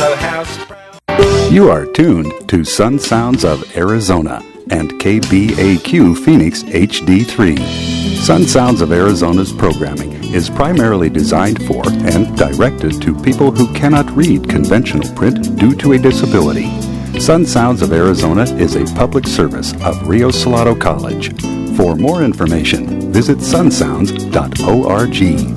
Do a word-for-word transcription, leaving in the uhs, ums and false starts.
Oh, how surprised. You are tuned to Sun Sounds of Arizona and K B A Q Phoenix H D three. Sun Sounds of Arizona's programming is primarily designed for and directed to people who cannot read conventional print due to a disability. Sun Sounds of Arizona is a public service of Rio Salado College. For more information, visit sun sounds dot org.